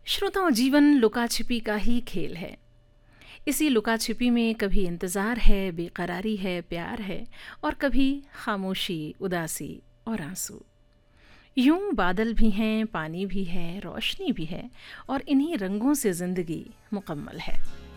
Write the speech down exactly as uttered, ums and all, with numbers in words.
श्रोताओं, जीवन लुका छिपी का ही खेल है। इसी लुका छिपी में कभी इंतज़ार है, बेकरारी है, प्यार है, और कभी खामोशी, उदासी और आंसू। यूं बादल भी हैं, पानी भी है, रोशनी भी है, और इन्हीं रंगों से ज़िंदगी मुकम्मल है।